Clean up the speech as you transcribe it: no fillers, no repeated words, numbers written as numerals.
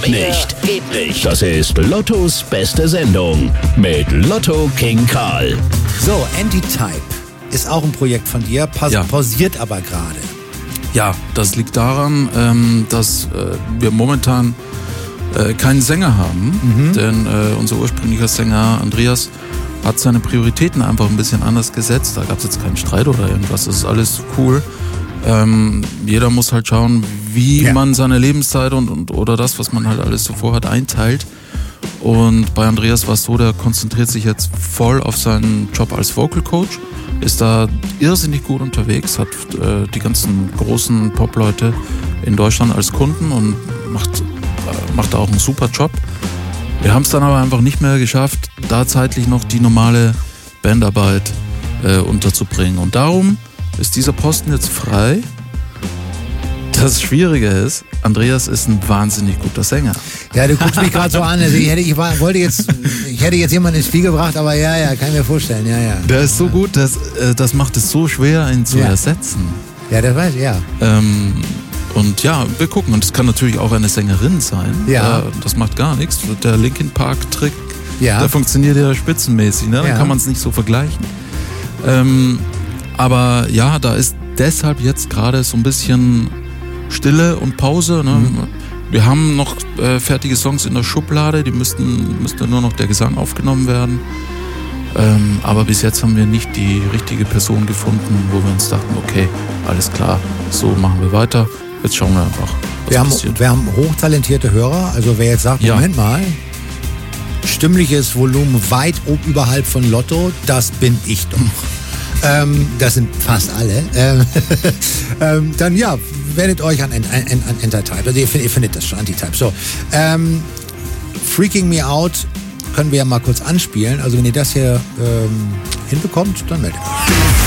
nicht. Das ist Lottos beste Sendung mit Lotto King Karl. So, Anti-Type ist auch ein Projekt von dir, pausiert aber gerade. Ja, das liegt daran, dass wir momentan keinen Sänger haben, denn unser ursprünglicher Sänger Andreas hat seine Prioritäten einfach ein bisschen anders gesetzt. Da gab es jetzt keinen Streit oder irgendwas, das ist alles cool. Jeder muss halt schauen, wie man seine Lebenszeit oder das, was man halt alles so vorhat, einteilt. Und bei Andreas war es so, der konzentriert sich jetzt voll auf seinen Job als Vocal Coach, ist da irrsinnig gut unterwegs, hat die ganzen großen Pop-Leute in Deutschland als Kunden und macht auch einen super Job. Wir haben es dann aber einfach nicht mehr geschafft, da zeitlich noch die normale Bandarbeit unterzubringen. Und darum ist dieser Posten jetzt frei. Das Schwierige ist, Andreas ist ein wahnsinnig guter Sänger. Ja, du guckst mich gerade so an. Also ich hätte jetzt jemanden ins Spiel gebracht, aber ja, kann ich mir vorstellen. Ja. Der ist so gut, das macht es so schwer, ihn zu ersetzen. Ja, das weiß ich, ja. Und ja, wir gucken. Und es kann natürlich auch eine Sängerin sein. Ja. Das macht gar nichts. Der Linkin Park-Trick, der funktioniert ja spitzenmäßig. Ne? Dann kann man es nicht so vergleichen. Aber ja, da ist deshalb jetzt gerade so ein bisschen Stille und Pause. Ne? Wir haben noch fertige Songs in der Schublade, die müsste nur noch der Gesang aufgenommen werden. Aber bis jetzt haben wir nicht die richtige Person gefunden, wo wir uns dachten, okay, alles klar, so machen wir weiter. Jetzt schauen wir einfach, was passiert. Wir haben hochtalentierte Hörer, also wer jetzt sagt, Moment mal, stimmliches Volumen weit oberhalb von Lotto, das bin ich doch. Das sind fast alle. Dann wendet euch an Anti-Type. Also ihr findet das schon, Anti-Type. So, Freaking Me Out können wir ja mal kurz anspielen. Also wenn ihr das hier hinbekommt, dann meldet euch.